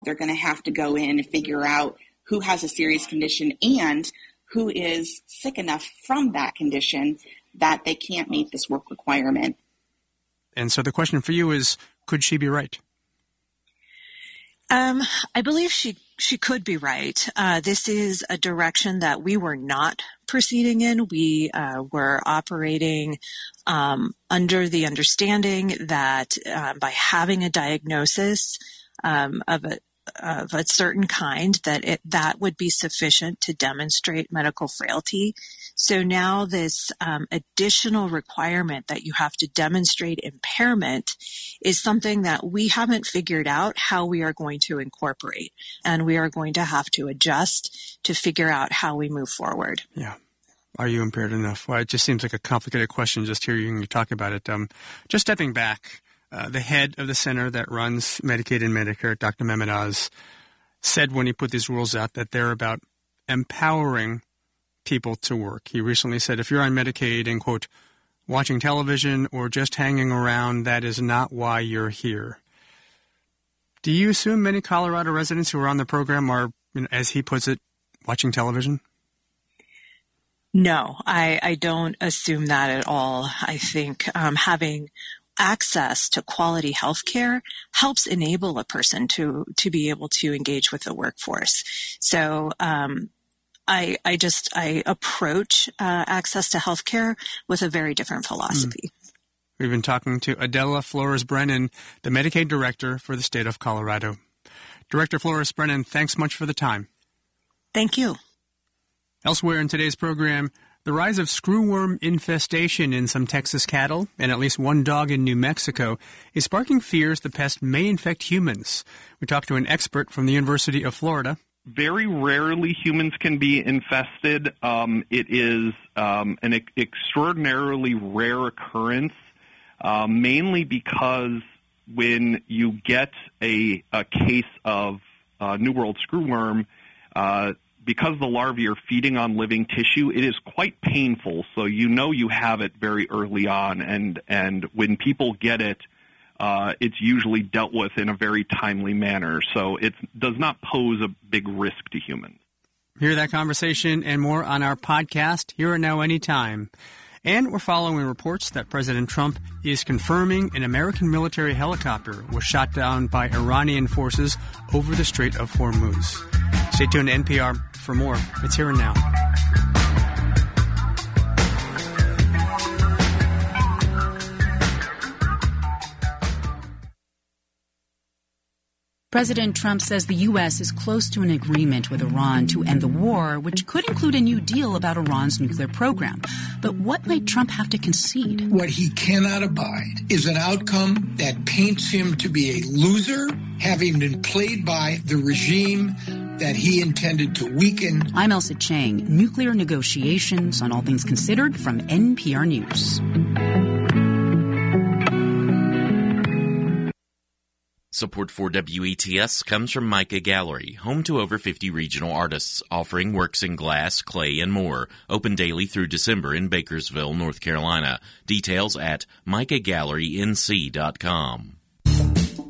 They're going to have to go in and figure out who has a serious condition and who is sick enough from that condition that they can't meet this work requirement. And so the question for you is, could she be right? I believe she could be right. This is a direction that we were not proceeding in. We were operating under the understanding that by having a diagnosis of a certain kind, that would be sufficient to demonstrate medical frailty. So now this additional requirement that you have to demonstrate impairment is something that we haven't figured out how we are going to incorporate, and we are going to have to adjust to figure out how we move forward. Yeah. Are you impaired enough? Well, it just seems like a complicated question just hearing you talk about it. Just stepping back, the head of the center that runs Medicaid and Medicare, Dr. Mehmet Oz, said when he put these rules out that they're about empowering people to work. He recently said if you're on Medicaid and, quote, watching television or just hanging around, that is not why you're here. Do you assume many Colorado residents who are on the program are, as he puts it, watching television? No, I don't assume that at all. I think having access to quality health care helps enable a person to be able to engage with the workforce. So I approach access to health care with a very different philosophy. We've been talking to Adela Flores-Brennan, the Medicaid Director for the state of Colorado. Director Flores-Brennan, thanks much for the time. Thank you. Elsewhere in today's program, the rise of screwworm infestation in some Texas cattle and at least one dog in New Mexico is sparking fears the pest may infect humans. We talked to an expert from the University of Florida. Very rarely humans can be infested. It is an extraordinarily rare occurrence, mainly because when you get a case of New World screwworm, because the larvae are feeding on living tissue, it is quite painful. So you know you have it very early on, and when people get it, it's usually dealt with in a very timely manner. So it does not pose a big risk to humans. Hear that conversation and more on our podcast, Here and Now Anytime. And we're following reports that President Trump is confirming an American military helicopter was shot down by Iranian forces over the Strait of Hormuz. Stay tuned to NPR for more. It's Here and Now. President Trump says the U.S. is close to an agreement with Iran to end the war, which could include a new deal about Iran's nuclear program. But what might Trump have to concede? What he cannot abide is an outcome that paints him to be a loser, having been played by the regime that he intended to weaken. I'm Elsa Chang. Nuclear negotiations on All Things Considered from NPR News. Support for WETS comes from Micah Gallery, home to over 50 regional artists, offering works in glass, clay, and more. Open daily through December in Bakersville, North Carolina. Details at micahgallerync.com.